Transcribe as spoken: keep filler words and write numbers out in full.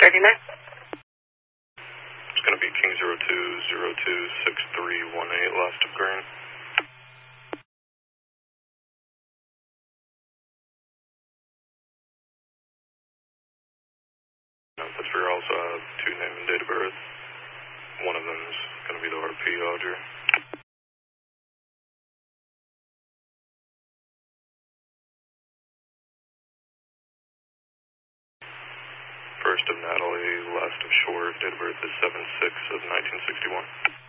Waiting there. It's going to be King zero two zero two six three one eight, last of green. That's for also have two name and date of birth. One of them is going to be the R P Audrey. First of Natalie, last of Short, date of birth is seven six of nineteen sixty-one.